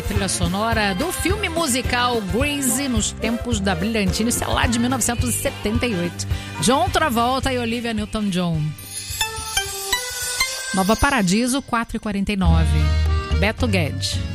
trilha sonora do filme musical Grease nos tempos da brilhantina, isso é lá de 1978. John Travolta e Olivia Newton-John. Nova Paradiso, 4h49. Beto Guedes.